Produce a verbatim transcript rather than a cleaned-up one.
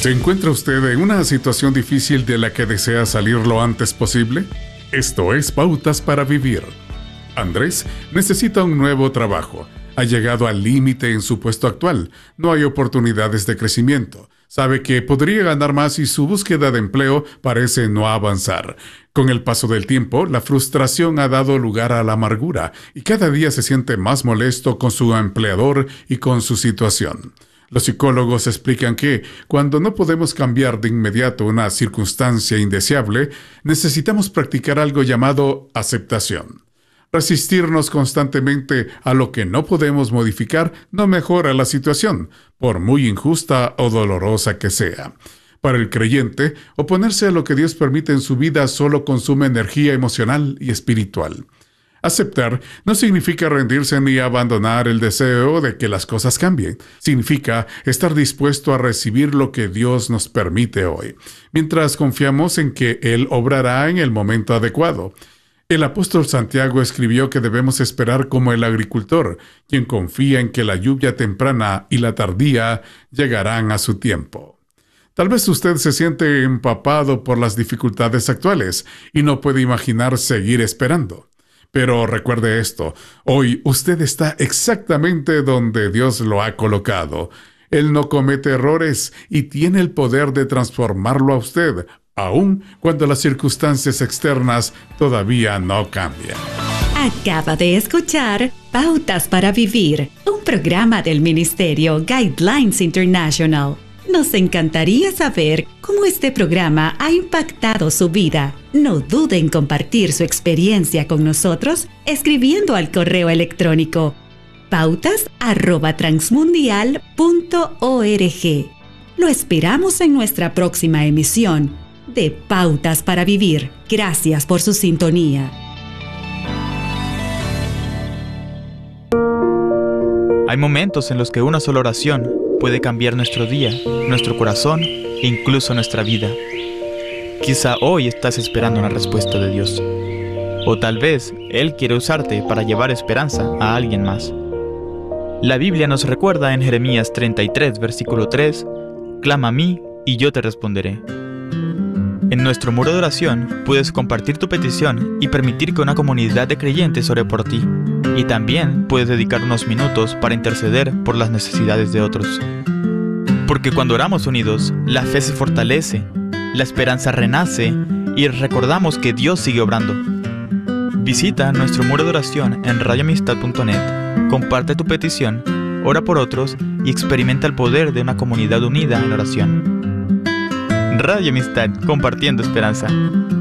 ¿Se encuentra usted en una situación difícil de la que desea salir lo antes posible? Esto es Pautas para Vivir. Andrés necesita un nuevo trabajo. Ha llegado al límite en su puesto actual. No hay oportunidades de crecimiento. Sabe que podría ganar más y su búsqueda de empleo parece no avanzar. Con el paso del tiempo, la frustración ha dado lugar a la amargura y cada día se siente más molesto con su empleador y con su situación. Los psicólogos explican que, cuando no podemos cambiar de inmediato una circunstancia indeseable, necesitamos practicar algo llamado aceptación. Resistirnos constantemente a lo que no podemos modificar no mejora la situación, por muy injusta o dolorosa que sea. Para el creyente, oponerse a lo que Dios permite en su vida solo consume energía emocional y espiritual. Aceptar no significa rendirse ni abandonar el deseo de que las cosas cambien. Significa estar dispuesto a recibir lo que Dios nos permite hoy, mientras confiamos en que Él obrará en el momento adecuado. El apóstol Santiago escribió que debemos esperar como el agricultor, quien confía en que la lluvia temprana y la tardía llegarán a su tiempo. Tal vez usted se siente empapado por las dificultades actuales y no puede imaginar seguir esperando. Pero recuerde esto, hoy usted está exactamente donde Dios lo ha colocado. Él no comete errores y tiene el poder de transformarlo a usted, aun cuando las circunstancias externas todavía no cambian. Acaba de escuchar Pautas para Vivir, un programa del Ministerio Guidelines International. Nos encantaría saber cómo este programa ha impactado su vida. No dude en compartir su experiencia con nosotros escribiendo al correo electrónico pautas arroba transmundial punto org. Lo esperamos en nuestra próxima emisión de Pautas para Vivir. Gracias por su sintonía. Hay momentos en los que una sola oración puede cambiar nuestro día, nuestro corazón e incluso nuestra vida. Quizá hoy estás esperando una respuesta de Dios. O tal vez Él quiere usarte para llevar esperanza a alguien más. La Biblia nos recuerda en Jeremías treinta y tres, versículo tres, «Clama a mí y yo te responderé». En nuestro muro de oración puedes compartir tu petición y permitir que una comunidad de creyentes ore por ti. Y también puedes dedicar unos minutos para interceder por las necesidades de otros. Porque cuando oramos unidos, la fe se fortalece, la esperanza renace y recordamos que Dios sigue obrando. Visita nuestro muro de oración en radio amistad punto net, comparte tu petición, ora por otros y experimenta el poder de una comunidad unida en oración. Radio Amistad, compartiendo esperanza.